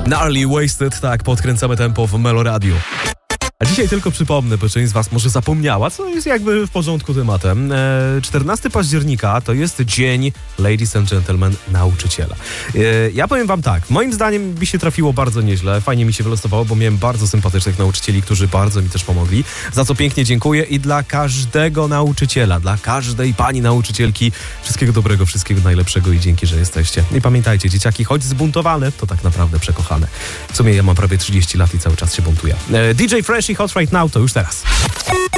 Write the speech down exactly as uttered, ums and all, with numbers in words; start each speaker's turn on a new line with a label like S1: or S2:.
S1: Gnarly Wasted, tak, podkręcamy tempo w Melo Radio. A dzisiaj tylko przypomnę, bo część z was może zapomniała, co jest jakby w porządku tematem. czternastego października to jest dzień, ladies and gentlemen, nauczyciela. Ja powiem wam tak, moim zdaniem mi się trafiło bardzo nieźle, fajnie mi się wylosowało, bo miałem bardzo sympatycznych nauczycieli, którzy bardzo mi też pomogli, za co pięknie dziękuję i dla każdego nauczyciela, dla każdej pani nauczycielki wszystkiego dobrego, wszystkiego najlepszego i dzięki, że jesteście. I pamiętajcie, dzieciaki, choć zbuntowane, to tak naprawdę przekochane. W sumie ja mam prawie trzydzieści lat i cały czas się buntuję. D J Fresh i Hot Right Now to już teraz.